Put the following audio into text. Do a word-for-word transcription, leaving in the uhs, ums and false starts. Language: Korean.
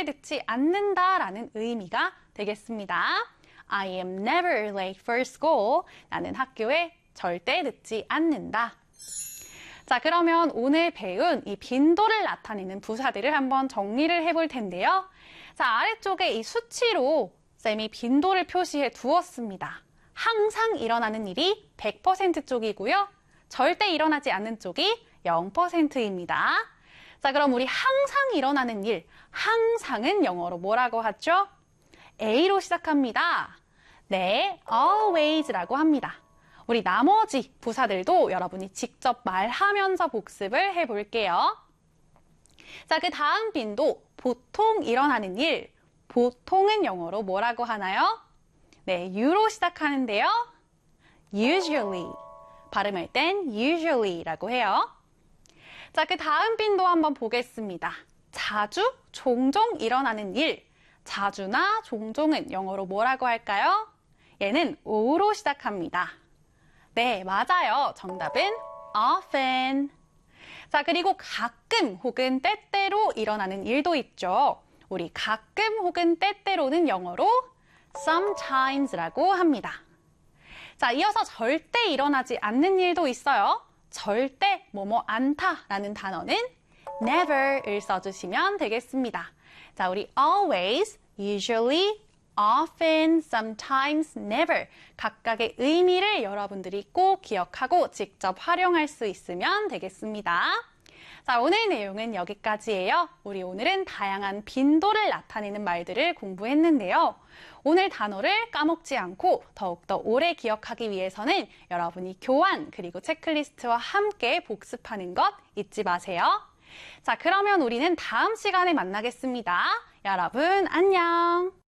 늦지 않는다라는 의미가 되겠습니다. I am never late for school. 나는 학교에 절대 늦지 않는다. 자, 그러면 오늘 배운 이 빈도를 나타내는 부사들을 한번 정리를 해볼 텐데요. 자, 아래쪽에 이 수치로 쌤이 빈도를 표시해 두었습니다. 항상 일어나는 일이 백 퍼센트 쪽이고요. 절대 일어나지 않는 쪽이 영 퍼센트입니다. 자, 그럼 우리 항상 일어나는 일, 항상은 영어로 뭐라고 하죠? A로 시작합니다. 네, always라고 합니다. 우리 나머지 부사들도 여러분이 직접 말하면서 복습을 해볼게요. 자, 그 다음 빈도, 보통 일어나는 일, 보통은 영어로 뭐라고 하나요? 네, U로 시작하는데요. usually. 발음할 땐 usually라고 해요. 자, 그 다음 빈도 한번 보겠습니다. 자주, 종종 일어나는 일. 자주나 종종은 영어로 뭐라고 할까요? 얘는 O로 시작합니다. 네, 맞아요. 정답은 often. 자, 그리고 가끔 혹은 때때로 일어나는 일도 있죠. 우리 가끔 혹은 때때로는 영어로 sometimes라고 합니다. 자, 이어서 절대 일어나지 않는 일도 있어요. 절대 뭐뭐 않다라는 단어는 never을 써주시면 되겠습니다. 자, 우리 always, usually, often, sometimes, never 각각의 의미를 여러분들이 꼭 기억하고 직접 활용할 수 있으면 되겠습니다. 자, 오늘 내용은 여기까지예요. 우리 오늘은 다양한 빈도를 나타내는 말들을 공부했는데요. 오늘 단어를 까먹지 않고 더욱더 오래 기억하기 위해서는 여러분이 교환 그리고 체크리스트와 함께 복습하는 것 잊지 마세요. 자, 그러면 우리는 다음 시간에 만나겠습니다. 여러분 안녕!